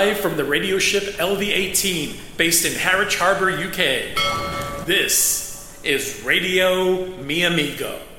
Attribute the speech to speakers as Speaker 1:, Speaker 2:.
Speaker 1: live from the radio ship LV-18, based in Harwich Harbour, UK. This is Radio Mi Amigo.